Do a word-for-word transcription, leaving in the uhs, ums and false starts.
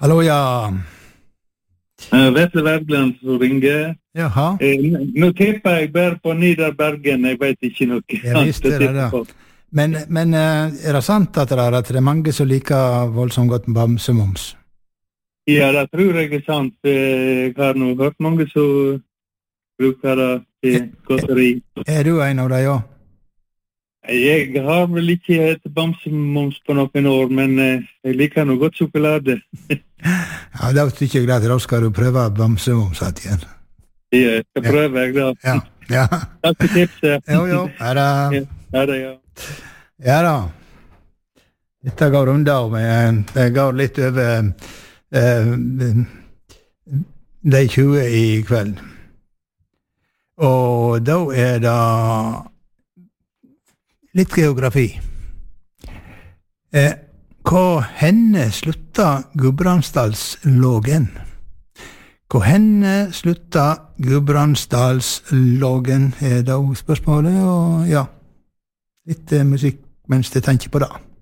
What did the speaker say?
Hallo, ja. Uh, Vetle Wergeland som ringer. Jaha. Uh, nå tipper jeg bare på Nidarbergen, jeg vet ikke noe. Jeg visste det da. Men, men uh, er det sant at det er, at det er mange som liker voldsomt godt med bamsemums? Ja, det tror jeg er sant. Jeg har nå hørt mange som bruker det til godteri. Er du en av dem, ja? Jeg har vel ikke hett bamsemums på noen år, men uh, jeg liker noe godt sjokolade. Ja, da tykker jeg greit, da skal du prøve bamsemums igjen. Ja, jeg skal prøve, jeg da. Ja, ja. Takk for tipset. Jo, jo, er det... Ja, det, ja. Ja da. Dette går rundt av, men det går litt over eh, de tjue i kveld. Og da er det litt geografi. Eh, hva henne slutta Gudbrandsdalslågen? Hva henne slutta Gudbrandsdalslågen, er da spørsmålet, og ja, litt eh, musikk mens jeg tenker på det.